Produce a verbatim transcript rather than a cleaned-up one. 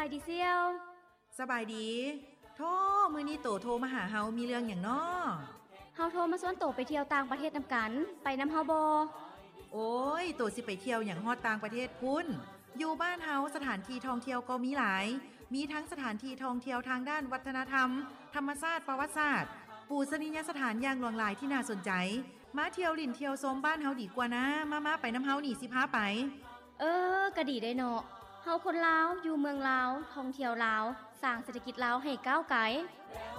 ายดีเซียวสบายดีโทรมื้อนี้โตโทรมาหาเฮามีเรื่องหยังน้อเฮาโทรมาชวนโตไปเที่ยวต่างประเทศนำกันไปนำเฮาบ่โอ้ยโตสิไปเที่ยวหยังฮอดต่างประเทศพุ่นอยู่บ้านเฮาสถานที่ท่องเที่ยวก็มีหลายมีทั้งสถานที่ท่องเที่ยวทางด้านวัฒนธรรมธรรมชาติประวัติศาสตร์ปูชนียสถานอย่างหลวงหลายที่น่าสนใจมาเที่ยวลิ่นเที่ยวชมบ้านเฮาดีกว่านะมาๆไปนำเฮานี่สิพาไปเออก็ดีได้เนาะเฮาคนลาวอยู่เมืองลาวท่องเที่ยวลาวสร้างเศรษฐกิจลาวให้ก้าวไกล